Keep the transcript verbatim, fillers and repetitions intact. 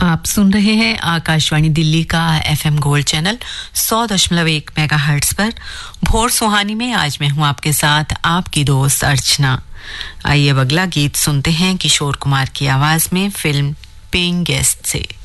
आप सुन रहे हैं आकाशवाणी दिल्ली का एफएम गोल्ड चैनल सौ दशमलव एक मेगाहर्ट्ज पर। भोर सुहानी में आज मैं हूं आपके साथ आपकी दोस्त अर्चना। आइए अब अगला गीत सुनते हैं किशोर कुमार की आवाज में फिल्म पेइंग गेस्ट से।